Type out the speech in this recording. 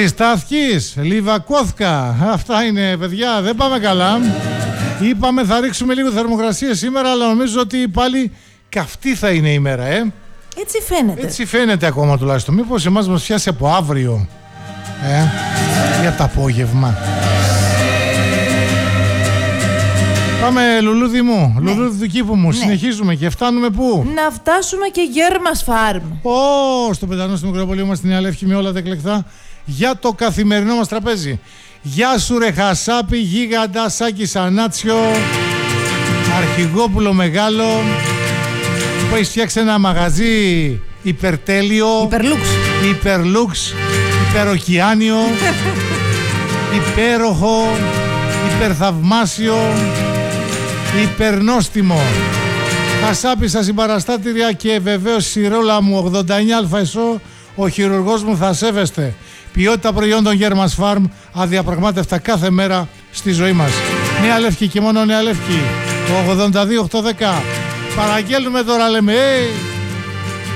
Λιστάθκης, Λιβακόθκα. Αυτά είναι, παιδιά, δεν πάμε καλά. Είπαμε θα ρίξουμε λίγο θερμοκρασία σήμερα, αλλά νομίζω ότι πάλι καυτή θα είναι η μέρα, Έτσι φαίνεται. Έτσι φαίνεται ακόμα τουλάχιστον. Μήπως εμάς μας πιάσει από αύριο, για το απόγευμα. Πάμε, λουλούδι μου, λουλούδι του κήπου μου. Συνεχίζουμε και φτάνουμε πού? Να φτάσουμε και Γέρμας Φάρμ. Στο πεντανό στο Μικροπολείο μας στην Νέα Λεύκη, με όλα τα εκλεκτά για το καθημερινό μας τραπέζι. Γεια σου ρε Χασάπη, Γίγαντα, Σάκη Σανάτσιο, Αρχηγόπουλο Μεγάλο, που έχει φτιάξει ένα μαγαζί υπερτέλειο, υπερλούξ, υπεροκιάνιο, υπέροχο, υπερθαυμάσιο, υπερνόστιμο. Χασάπη στα συμπαραστάτηρια και βεβαίως Σιρόλα μου 89 ΑΕΣΟ, ο χειρουργός μου θα σέβεστε. Ποιότητα προϊόντων Γέρμας Φάρμ, αδιαπραγμάτευτα κάθε μέρα στη ζωή μας. Νέα Λεύκη και μόνο Νέα Λεύκη, το 82-810. Παραγγέλνουμε τώρα, λέμε,